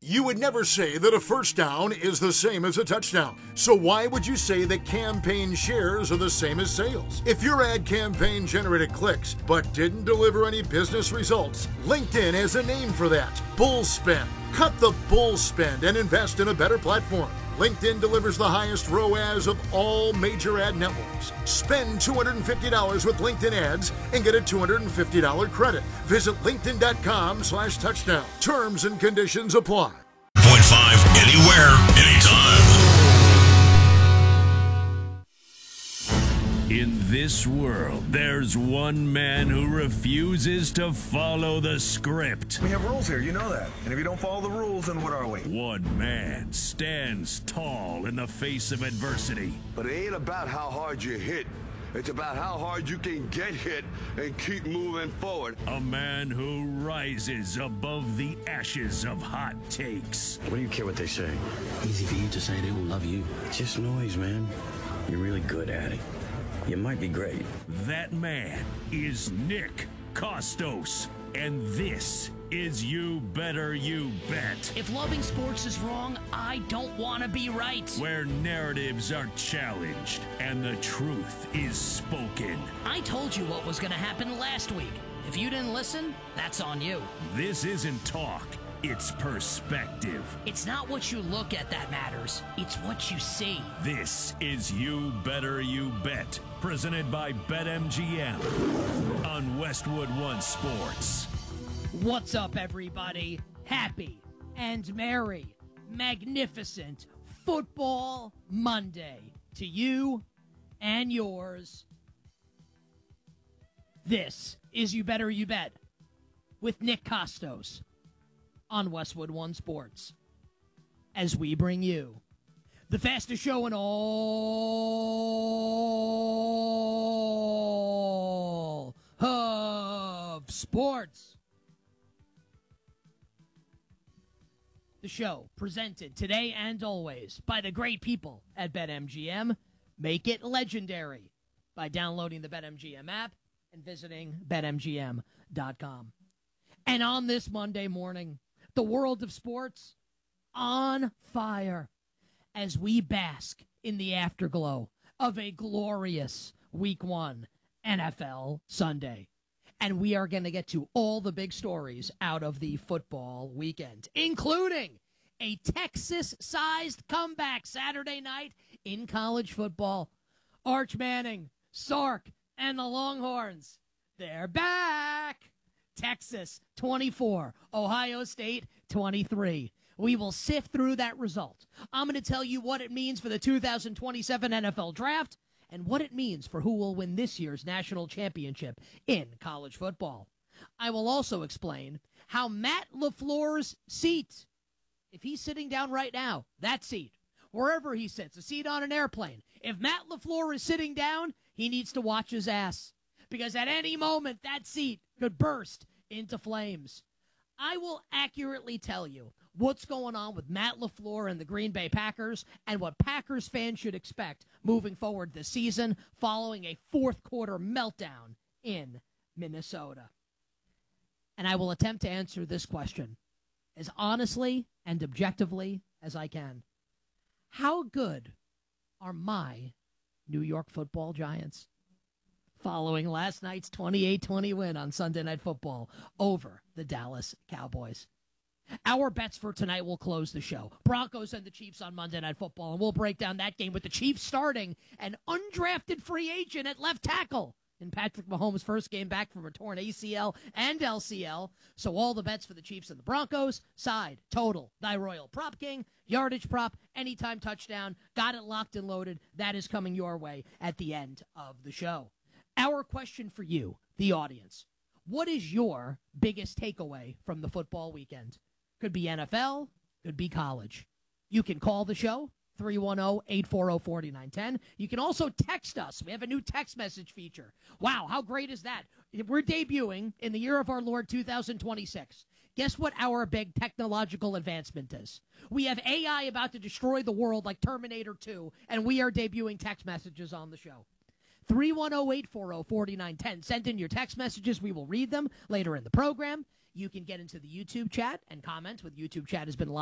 You would never say that a first down is the same as a touchdown. So why would you say that campaign shares are the same as sales? If your ad campaign generated clicks but didn't deliver any business results, LinkedIn has a name for that: bull spend. Cut the bull spend and invest in a better platform. LinkedIn delivers the highest ROAS of all major ad networks. Spend $250 with LinkedIn ads and get a $250 credit. Visit linkedin.com/touchdown. Terms and conditions apply. 0.5 anywhere, anytime. In this world, there's one man who refuses to follow the script. We have rules here, you know that. And if you don't follow the rules, then what are we? One man stands tall in the face of adversity. But it ain't about how hard you hit. It's about how hard you can get hit and keep moving forward. A man who rises above the ashes of hot takes. What do you care what they say? Easy for you to say they will love you. It's just noise, man. You're really good at it. You might be great. That man is Nick Kostos. And this is You Better You Bet. If loving sports is wrong, I don't want to be right. Where narratives are challenged and the truth is spoken. I told you what was going to happen last week. If you didn't listen, that's on you. This isn't talk. It's perspective. It's not what you look at that matters. It's what you see. This is You Better You Bet, presented by BetMGM on Westwood One Sports. What's up, everybody? Happy and merry, magnificent Football Monday to you and yours. This is You Better You Bet with Nick Kostos on Westwood One Sports, as we bring you the fastest show in all of sports. The show presented today and always by the great people at BetMGM. Make it legendary by downloading the BetMGM app and visiting BetMGM.com. And on this Monday morning, the world of sports on fire as we bask in the afterglow of a glorious Week 1 NFL Sunday. And we are going to get to all the big stories out of the football weekend, including a Texas-sized comeback Saturday night in college football. Arch Manning, Sark, and the Longhorns, they're back. Texas 24, Ohio State 23. We will sift through that result. I'm going to tell you what it means for the 2027 NFL Draft and what it means for who will win this year's national championship in college football. I will also explain how Matt LaFleur's seat, if he's sitting down right now, that seat, wherever he sits, a seat on an airplane, if Matt LaFleur is sitting down, he needs to watch his ass, because at any moment that seat could burst into flames. I will accurately tell you what's going on with Matt LaFleur and the Green Bay Packers and what Packers fans should expect moving forward this season following a fourth quarter meltdown in Minnesota. And I will attempt to answer this question as honestly and objectively as I can. How good are my New York Football Giants following last night's 28-20 win on Sunday Night Football over the Dallas Cowboys? Our bets for tonight will close the show. Broncos and the Chiefs on Monday Night Football, and we'll break down that game with the Chiefs starting an undrafted free agent at left tackle in Patrick Mahomes' first game back from a torn ACL and LCL. So all the bets for the Chiefs and the Broncos, side, total, thy royal prop king, yardage prop, anytime touchdown, got it locked and loaded. That is coming your way at the end of the show. Our question for you, the audience: what is your biggest takeaway from the football weekend? Could be NFL, could be college. You can call the show, 310-840-4910. You can also text us. We have a new text message feature. Wow, how great is that? We're debuting in the year of our Lord 2026. Guess what our big technological advancement is? We have AI about to destroy the world like Terminator 2, and we are debuting text messages on the show. 310-840-4910. Send in your text messages. We will read them later in the program. You can get into the YouTube chat and comment. With YouTube chat has been live